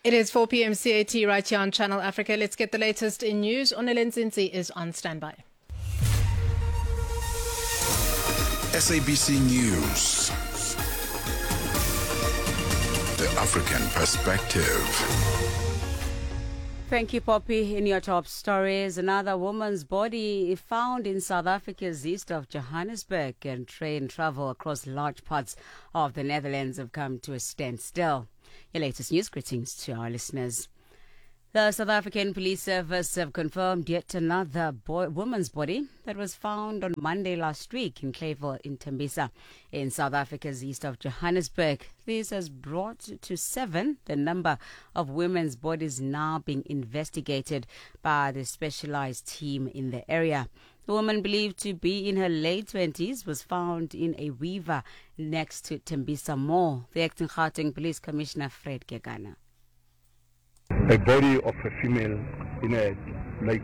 It is 4 p.m. CAT right here on Channel Africa. Let's get the latest in news. Onelen Zinzi is on standby. SABC News. The African Perspective. Thank you, Poppy. In your top stories, another woman's body found in South Africa's east of Johannesburg, and train travel across large parts of the Netherlands have come to a standstill. Your latest news greetings to our listeners. The South African Police Service have confirmed yet another woman's body that was found on Monday last week in Clayville in Tembisa in South Africa's east of Johannesburg. This has brought to 7 the number of women's bodies now being investigated by the specialized team in the area. The woman, believed to be in her late 20s, was found in a weaver next to Tembisa Mall. The acting Gauteng Police Commissioner Fred Gegana. A body of a female in her late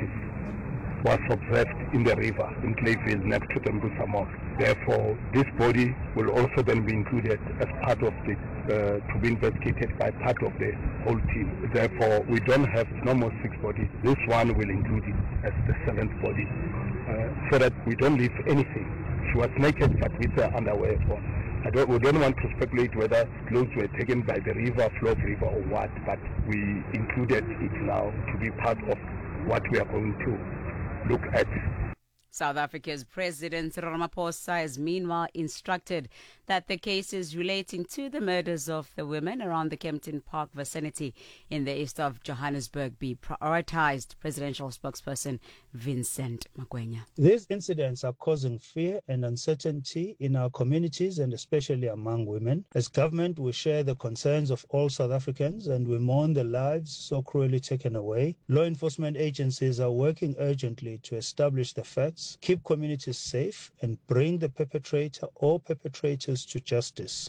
20s was observed in the river in Clayville next to Tembisa Mall. Therefore, this body will also then be included as part of to be investigated by part of the whole team. Therefore, we don't have no more 6 bodies. This one will include it as the 7th body, so that we don't leave anything. She was naked but with her underwear on. We don't want to speculate whether clothes were taken by the river, Flood River or what, but we included it now to be part of what we are going to look at. South Africa's President Ramaphosa has meanwhile instructed that the cases relating to the murders of the women around the Kempton Park vicinity in the east of Johannesburg be prioritized. Presidential spokesperson Vincent Magwenya. These incidents are causing fear and uncertainty in our communities and especially among women. As government, we share the concerns of all South Africans and we mourn the lives so cruelly taken away. Law enforcement agencies are working urgently to establish the facts, keep communities safe, and bring the perpetrator or perpetrators to justice.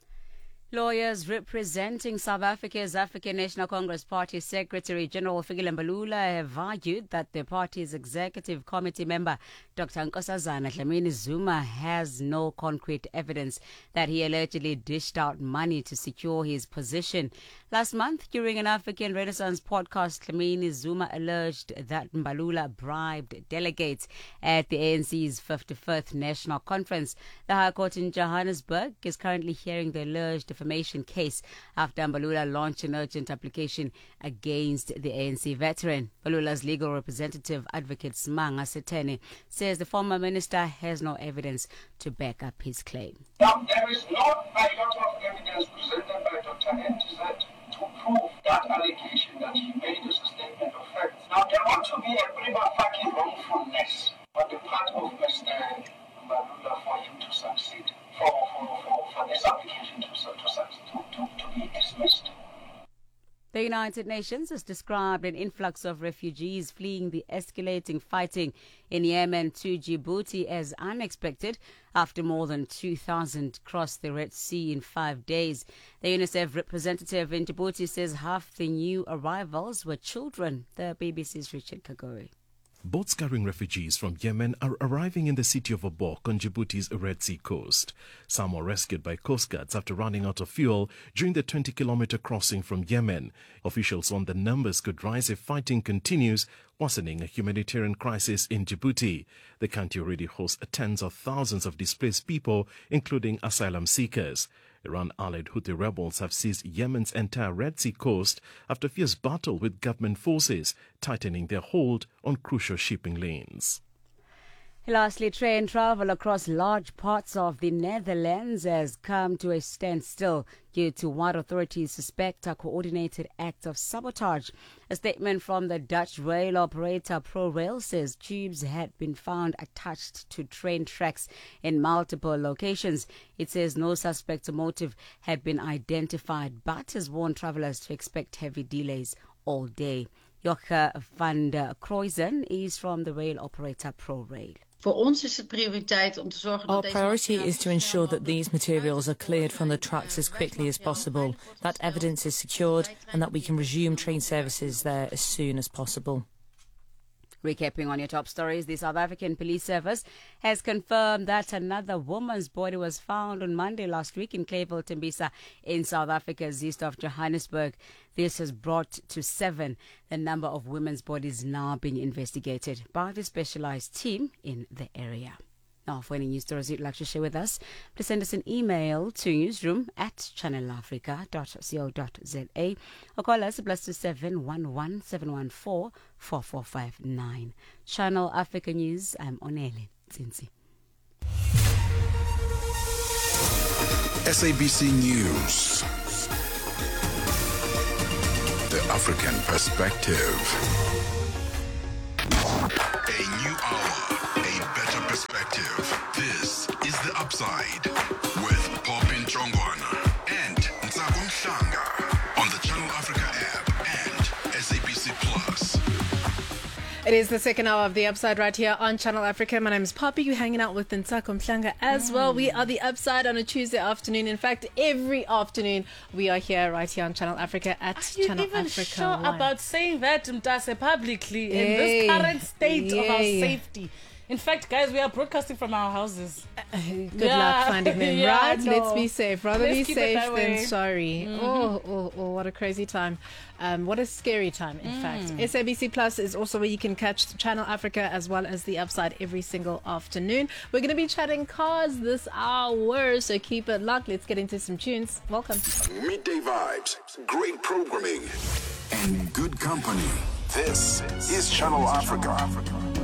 Lawyers representing South Africa's African National Congress Party Secretary General Fikile Mbalula have argued that the party's executive committee member, Dr. Nkosazana Dlamini Zuma, has no concrete evidence that he allegedly dished out money to secure his position. Last month, during an African Renaissance podcast, Dlamini Zuma alleged that Mbalula bribed delegates at the ANC's 55th National Conference. The High Court in Johannesburg is currently hearing the alleged defamation case after Mbalula launched an urgent application against the ANC veteran. Mbalula's legal representative, Advocate Smanga Setene, says the former minister has no evidence to back up his claim. Now, there is not a lot of evidence presented by Dr. Ntizet to prove that allegation that he made as a statement of facts. Now, there ought to be a prima facie wrongfulness on the part of Mr. Mbalula for him to succeed, for this application to be dismissed. The United Nations has described an influx of refugees fleeing the escalating fighting in Yemen to Djibouti as unexpected after more than 2,000 crossed the Red Sea in 5 days. The UNICEF representative in Djibouti says half the new arrivals were children. The BBC's Richard Kagori. Boats carrying refugees from Yemen are arriving in the city of Obok on Djibouti's Red Sea coast. Some were rescued by coast guards after running out of fuel during the 20-kilometer crossing from Yemen. Officials warn the numbers could rise if fighting continues, worsening a humanitarian crisis in Djibouti. The country already hosts tens of thousands of displaced people, including asylum seekers. Iran-allied Houthi rebels have seized Yemen's entire Red Sea coast after fierce battle with government forces, tightening their hold on crucial shipping lanes. Lastly, train travel across large parts of the Netherlands has come to a standstill due to what authorities suspect a coordinated act of sabotage. A statement from the Dutch rail operator ProRail says tubes had been found attached to train tracks in multiple locations. It says no suspect or motive had been identified, but has warned travellers to expect heavy delays all day. Joche van der Kruyzen is from the rail operator ProRail. Our priority is to ensure that these materials are cleared from the tracks as quickly as possible, that evidence is secured, and that we can resume train services there as soon as possible. Recapping on your top stories, the South African Police Service has confirmed that another woman's body was found on Monday last week in Clayville, Tembisa in South Africa's east of Johannesburg. This has brought to 7 the number of women's bodies now being investigated by the specialized team in the area. Now, for any news stories you'd like to share with us, please send us an email to newsroom@channelafrica.co.za or call us +27 11 714 4459. Channel Africa News, I'm Onele Zinzi. SABC News. The African Perspective. A new hour, a better perspective. This is The Upside with Popin Chongwana and Ntsako Mhlanga on the Channel Africa app and SABC Plus. It is the second hour of The Upside right here on Channel Africa. My name is Poppy. You're hanging out with Ntsako Mhlanga as well. We are The Upside on a Tuesday afternoon. In fact, every afternoon we are here right here on Channel Africa at Channel Africa. Are you even sure about saying that, Mtase, publicly in this current state of our safety? In fact, guys, we are broadcasting from our houses. Good luck finding them, right? No. Let's be safe. Rather Let's be keep it safe that than way. sorry. Oh, what a crazy time. What a scary time, in fact. SABC Plus is also where you can catch Channel Africa as well as The Upside every single afternoon. We're going to be chatting cars this hour, so keep it locked. Let's get into some tunes. Welcome. Midday vibes, great programming, and good company. This is Channel Africa.